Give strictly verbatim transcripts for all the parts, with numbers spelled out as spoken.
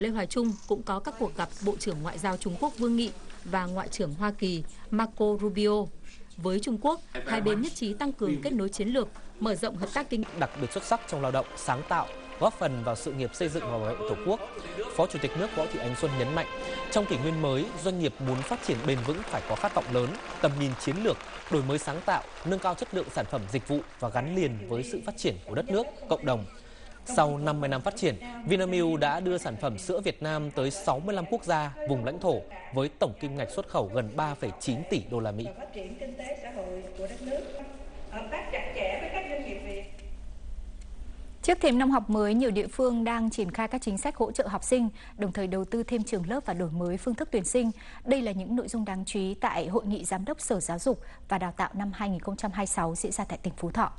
Lê Hoài Trung cũng có các cuộc gặp Bộ trưởng Ngoại giao Trung Quốc Vương Nghị và Ngoại trưởng Hoa Kỳ Marco Rubio. Với Trung Quốc, hai bên nhất trí tăng cường kết nối chiến lược, mở rộng hợp tác kinh tế. Đặc biệt xuất sắc trong lao động, sáng tạo, góp phần vào sự nghiệp xây dựng và bảo vệ Tổ quốc. Phó Chủ tịch nước Võ Thị Ánh Xuân nhấn mạnh, trong kỷ nguyên mới, doanh nghiệp muốn phát triển bền vững phải có khát vọng lớn, tầm nhìn chiến lược, đổi mới sáng tạo, nâng cao chất lượng sản phẩm dịch vụ và gắn liền với sự phát triển của đất nước, cộng đồng. Sau năm mươi năm phát triển, Vinamilk đã đưa sản phẩm sữa Việt Nam tới sáu mươi lăm quốc gia, vùng lãnh thổ với tổng kim ngạch xuất khẩu gần ba phẩy chín tỷ đô la Mỹ. Trước thềm năm học mới, nhiều địa phương đang triển khai các chính sách hỗ trợ học sinh, đồng thời đầu tư thêm trường lớp và đổi mới phương thức tuyển sinh. Đây là những nội dung đáng chú ý tại Hội nghị Giám đốc Sở Giáo dục và Đào tạo năm hai nghìn không trăm hai mươi sáu diễn ra tại tỉnh Phú Thọ.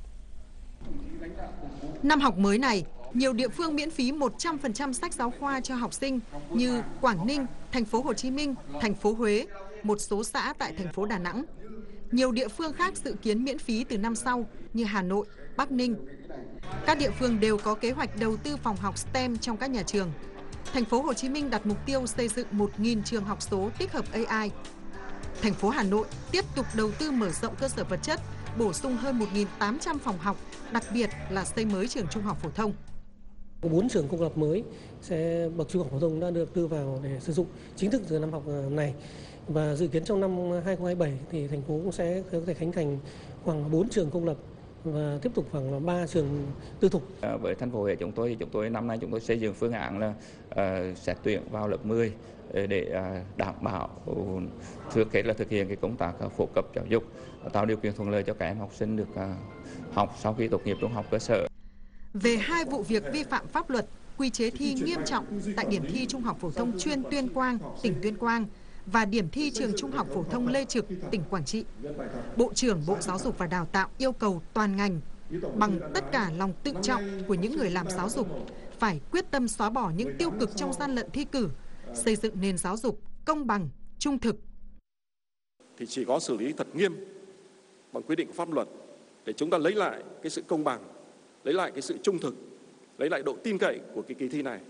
Năm học mới này, nhiều địa phương miễn phí một trăm phần trăm sách giáo khoa cho học sinh như Quảng Ninh, thành phố Hồ Chí Minh, thành phố Huế, một số xã tại thành phố Đà Nẵng. Nhiều địa phương khác dự kiến miễn phí từ năm sau như Hà Nội, Bắc Ninh. Các địa phương đều có kế hoạch đầu tư phòng học ét tê e em trong các nhà trường. Thành phố Hồ Chí Minh đặt mục tiêu xây dựng một nghìn trường học số tích hợp a i. Thành phố Hà Nội tiếp tục đầu tư mở rộng cơ sở vật chất, bổ sung hơn một nghìn tám trăm phòng học, đặc biệt là xây mới trường trung học phổ thông. Bốn trường công lập mới sẽ bậc trung học phổ thông đã được đưa vào để sử dụng chính thức từ năm học này, và dự kiến trong năm hai nghìn không trăm hai mươi bảy thì thành phố cũng sẽ có thể khánh thành khoảng bốn trường công lập và tiếp tục khoảng ba trường tư thục. À, với thành phố Huế chúng tôi thì chúng tôi năm nay chúng tôi xây dựng phương án là uh, xét tuyển vào lớp mười để uh, đảm bảo uh, trước hết là thực hiện cái công tác uh, phổ cập giáo dục, uh, tạo điều kiện thuận lợi cho các em học sinh được uh, học sau khi tốt nghiệp trung học cơ sở. Về hai vụ việc vi phạm pháp luật, quy chế thi nghiêm trọng tại điểm thi Trung học phổ thông chuyên Tuyên Quang, tỉnh Tuyên Quang và điểm thi trường Trung học phổ thông Lê Trực, tỉnh Quảng Trị, Bộ trưởng Bộ Giáo dục và Đào tạo yêu cầu toàn ngành bằng tất cả lòng tự trọng của những người làm giáo dục phải quyết tâm xóa bỏ những tiêu cực trong gian lận thi cử, xây dựng nền giáo dục công bằng, trung thực. Thì chỉ có xử lý thật nghiêm bằng quy định của pháp luật để chúng ta lấy lại cái sự công bằng, lấy lại cái sự trung thực, lấy lại độ tin cậy của cái kỳ thi này.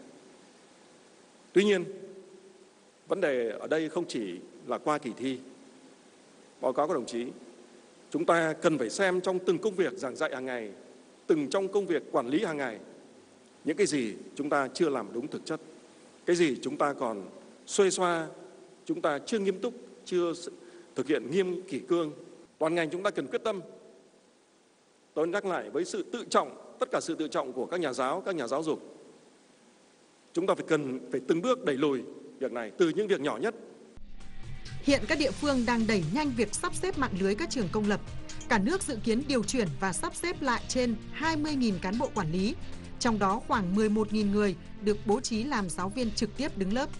Tuy nhiên, vấn đề ở đây không chỉ là qua kỳ thi. Báo cáo các đồng chí, chúng ta cần phải xem trong từng công việc giảng dạy hàng ngày, từng trong công việc quản lý hàng ngày, những cái gì chúng ta chưa làm đúng thực chất, cái gì chúng ta còn xuê xoa, chúng ta chưa nghiêm túc, chưa thực hiện nghiêm kỷ cương. Toàn ngành chúng ta cần quyết tâm. Tôi nhắc lại với sự tự trọng, tất cả sự tự trọng của các nhà giáo, các nhà giáo dục. Chúng ta phải cần phải từng bước đẩy lùi việc này từ những việc nhỏ nhất. Hiện các địa phương đang đẩy nhanh việc sắp xếp mạng lưới các trường công lập. Cả nước dự kiến điều chuyển và sắp xếp lại trên hai mươi nghìn cán bộ quản lý, trong đó khoảng mười một nghìn người được bố trí làm giáo viên trực tiếp đứng lớp.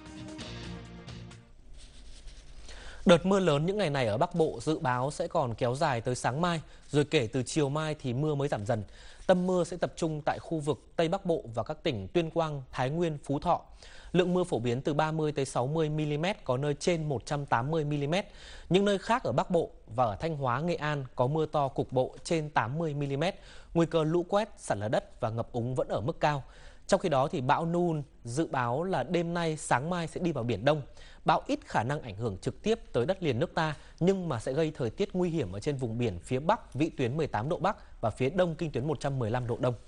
Đợt mưa lớn những ngày này ở Bắc Bộ dự báo sẽ còn kéo dài tới sáng mai, rồi kể từ chiều mai thì mưa mới giảm dần. Tâm mưa sẽ tập trung tại khu vực Tây Bắc Bộ và các tỉnh Tuyên Quang, Thái Nguyên, Phú Thọ. Lượng mưa phổ biến từ ba mươi tới sáu mươi mi-li-mét, có nơi trên một trăm tám mươi mi-li-mét. Những nơi khác ở Bắc Bộ và ở Thanh Hóa, Nghệ An có mưa to cục bộ trên tám mươi mi-li-mét. Nguy cơ lũ quét, sạt lở đất và ngập úng vẫn ở mức cao. Trong khi đó thì bão Nun dự báo là đêm nay, sáng mai sẽ đi vào Biển Đông. Bão ít khả năng ảnh hưởng trực tiếp tới đất liền nước ta, nhưng mà sẽ gây thời tiết nguy hiểm ở trên vùng biển phía Bắc vĩ tuyến mười tám độ Bắc và phía Đông kinh tuyến một trăm mười lăm độ Đông.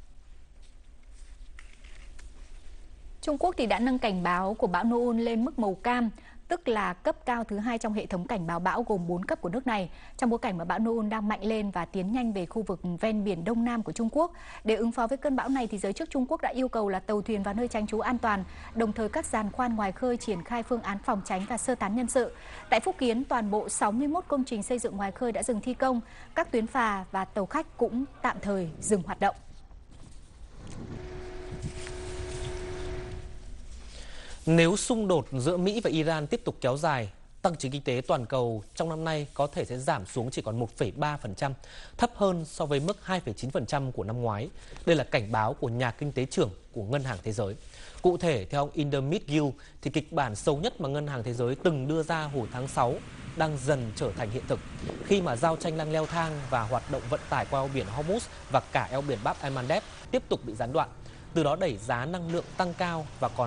Trung Quốc thì đã nâng cảnh báo của bão Nun lên mức màu cam, tức là cấp cao thứ hai trong hệ thống cảnh báo bão gồm bốn cấp của nước này, trong bối cảnh mà bão Nun đang mạnh lên và tiến nhanh về khu vực ven biển Đông Nam của Trung Quốc. Để ứng phó với cơn bão này thì giới chức Trung Quốc đã yêu cầu là tàu thuyền vào nơi tránh trú an toàn, đồng thời các giàn khoan ngoài khơi triển khai phương án phòng tránh và sơ tán nhân sự. Tại Phúc Kiến, toàn bộ sáu mươi mốt công trình xây dựng ngoài khơi đã dừng thi công, các tuyến phà và tàu khách cũng tạm thời dừng hoạt động. Nếu xung đột giữa Mỹ và Iran tiếp tục kéo dài, tăng trưởng kinh tế toàn cầu trong năm nay có thể sẽ giảm xuống chỉ còn một phẩy ba phần trăm, thấp hơn so với mức hai phẩy chín phần trăm của năm ngoái. Đây là cảnh báo của nhà kinh tế trưởng của Ngân hàng Thế giới. Cụ thể, theo ông Indermit Gill, thì kịch bản xấu nhất mà Ngân hàng Thế giới từng đưa ra hồi tháng sáu đang dần trở thành hiện thực, khi mà giao tranh đang leo thang và hoạt động vận tải qua eo biển Hormuz và cả eo biển Bab el-Mandeb tiếp tục bị gián đoạn. từ đó đẩy giá năng lượng tăng cao và còn